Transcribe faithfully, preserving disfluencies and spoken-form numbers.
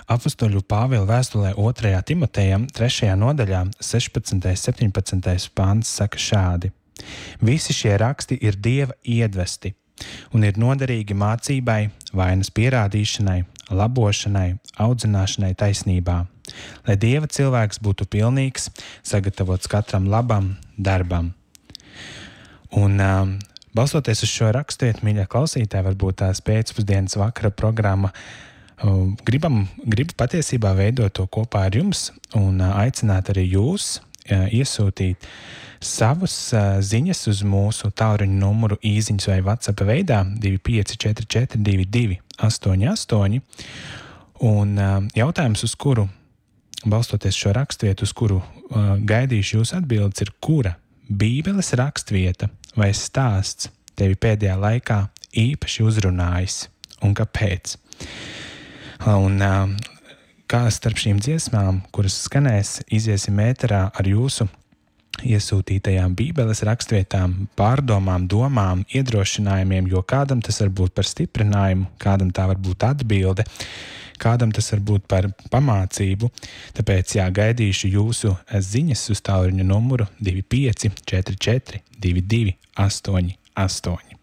Apostoļu Pāvila vēstulē otrajā Timotejam, trešajā nodaļā, sešpadsmitais, septiņpadsmitais pāns saka šādi: Visi šie raksti ir Dieva iedvesti un ir noderīgi mācībai, vainas pierādīšanai, labošanai, audzināšanai taisnībā, lai Dieva cilvēks būtu pilnīgs, sagatavots katram labam darbam. Un um, balstoties uz šo raksturvietu, mīļie klausītāji, varbūt tās pēcpusdienas vakara programma, uh, gribam, gribu patiesībā veidot to kopā ar jums un uh, aicināt arī jūs uh, iesūtīt savus uh, ziņas uz mūsu tālruņa numuru īsiņas vai WhatsApp veidā divi pieci četri četri divi divi astoņi astoņi. Un uh, jautājums, uz kuru, balstoties šo raksturvietu, uz kuru uh, gaidīšu jūs atbildes, ir, kura Bībeles rakstvieta vai stāsts tevi pēdējā laikā īpaši uzrunājis un kāpēc? Un kā starp šīm dziesmām, kuras skanēs, iziesim ēterā ar jūsu iesūtītajām Bībeles rakstvietām, pārdomām, domām, iedrošinājumiem, jo kādam tas var būt par stiprinājumu, kādam tā var būt atbilde, kādam tas var būt par pamācību. Tāpēc jā, gaidīšu jūsu ziņas uz tālruņa numuru divi pieci četri četri divi divi astoņi astoņi.